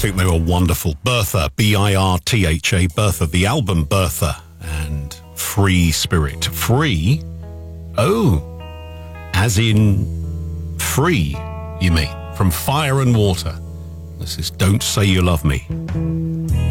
think they were wonderful. Bertha, Birtha, Bertha, the album Bertha, and Free Spirit. Free? Oh, as in free, you mean, from fire and water. This is Don't Say You Love Me.